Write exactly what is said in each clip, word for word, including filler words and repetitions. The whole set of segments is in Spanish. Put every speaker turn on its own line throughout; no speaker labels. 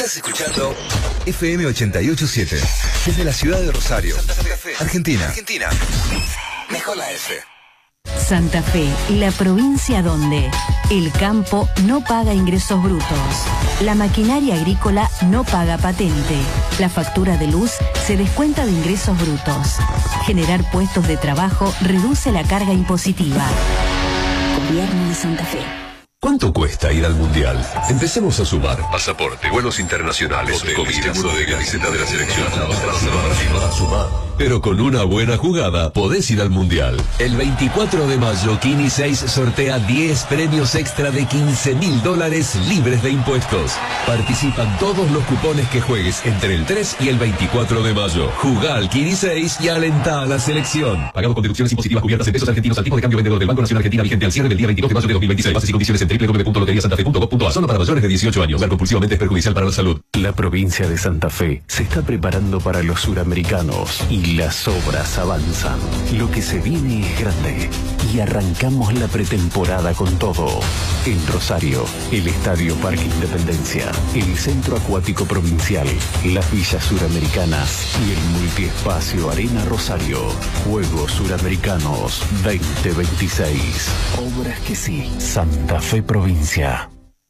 Estás escuchando F M ochenta y ocho punto siete desde la ciudad de Rosario, Santa Fe, Argentina. Argentina. Mejor la F.
Santa Fe, la provincia donde el campo no paga ingresos brutos, la maquinaria agrícola no paga patente, la factura de luz se descuenta de ingresos brutos. Generar puestos de trabajo reduce la carga impositiva. Gobierno de Santa Fe.
¿Cuánto cuesta ir al Mundial? Empecemos a sumar. Pasaporte, vuelos internacionales, comida, seguro de camiseta de la selección. Para sumar. Pero con una buena jugada podés ir al Mundial. El veinticuatro de mayo, Kini seis sortea diez premios extra de quince mil dólares libres de impuestos. Participan todos los cupones que juegues entre el tres y el veinticuatro de mayo. Jugá al Kini seis y alentá a la selección. Pagado con deducciones impositivas cubiertas en pesos argentinos al tipo de cambio vendedor del Banco Nacional Argentina vigente al cierre del día veintidós de mayo de dos mil veintiséis. Bases y condiciones en doble u doble u doble u punto lotería santa fe punto gov punto a. Solo para mayores de dieciocho años. Jugar compulsivamente es perjudicial para la salud.
La provincia de Santa Fe se está preparando para los suramericanos y las obras avanzan. Lo que se viene es grande y arrancamos la pretemporada con todo. En Rosario, el Estadio Parque Independencia, el Centro Acuático Provincial, las Villas Suramericanas y el Multiespacio Arena Rosario. Juegos Suramericanos veinte veintiséis. Obras que sí. Santa Fe Provincia.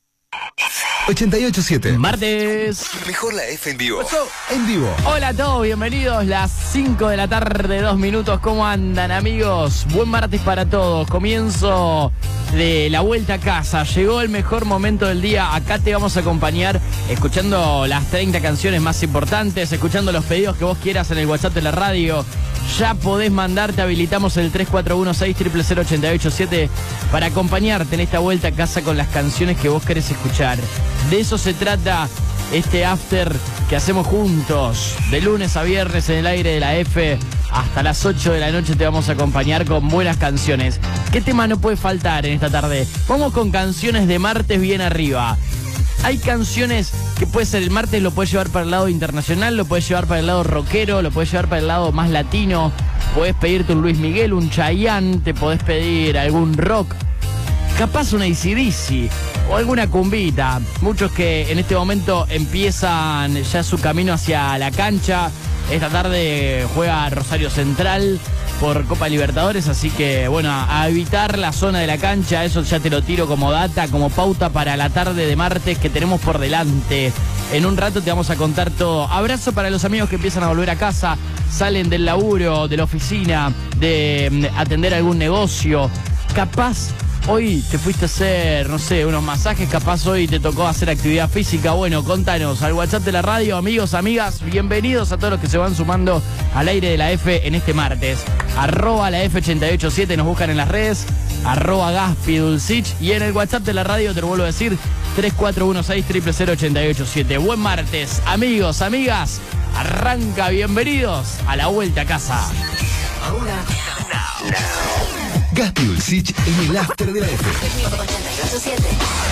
ochenta y ocho punto siete.
Martes.
Mejor la F en vivo.
En vivo. Hola a todos, bienvenidos. Las cinco de la tarde, dos minutos. ¿Cómo andan, amigos? Buen martes para todos. Comienzo de la vuelta a casa. Llegó el mejor momento del día. Acá te vamos a acompañar escuchando las treinta canciones más importantes, escuchando los pedidos que vos quieras en el WhatsApp de la radio. Ya podés mandarte, habilitamos el tres cuatro uno seis cero cero cero ocho ocho siete para acompañarte en esta vuelta a casa con las canciones que vos querés escuchar. De eso se trata este after que hacemos juntos, de lunes a viernes en el aire de la F. Hasta las ocho de la noche te vamos a acompañar con buenas canciones. ¿Qué tema no puede faltar en esta tarde? Vamos con canciones de martes bien arriba. Hay canciones que puede ser el martes, lo puedes llevar para el lado internacional, lo puedes llevar para el lado rockero, lo puedes llevar para el lado más latino. Podés pedirte un Luis Miguel, un Chayanne, te podés pedir algún rock. Capaz una A C D C o alguna cumbita. Muchos que en este momento empiezan ya su camino hacia la cancha. Esta tarde juega Rosario Central por Copa Libertadores, así que bueno, a evitar la zona de la cancha, eso ya te lo tiro como data, como pauta para la tarde de martes que tenemos por delante. En un rato te vamos a contar todo. Abrazo para los amigos que empiezan a volver a casa, salen del laburo, de la oficina, de atender algún negocio. Capaz hoy te fuiste a hacer, no sé, unos masajes, capaz hoy te tocó hacer actividad física. Bueno, contanos al WhatsApp de la radio, amigos, amigas, bienvenidos a todos los que se van sumando al aire de la F en este martes. Arroba la F ochenta y ocho punto siete, nos buscan en las redes, arroba Gaspi Dulcich, y en el WhatsApp de la radio te lo vuelvo a decir, tres cuatro uno seis cero cero cero ocho ocho siete. Buen martes, amigos, amigas, arranca, bienvenidos a la vuelta a casa.
Ahora, now, now. Gaspi Dulcich en el after de la F.
ochenta y ocho punto siete.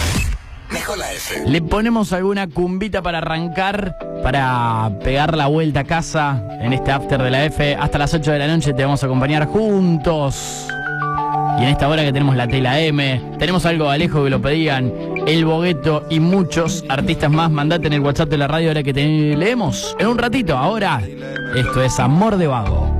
Mejor la F.
Le ponemos alguna cumbita para arrancar, para pegar la vuelta a casa en este after de la F. Hasta las ocho de la noche te vamos a acompañar juntos. Y en esta hora que tenemos la Tela M, tenemos algo de Alejo que lo pedían, El Bogueto y muchos artistas más. Mandate en el WhatsApp de la radio ahora que te leemos en un ratito. Ahora, esto es Amor de Vago.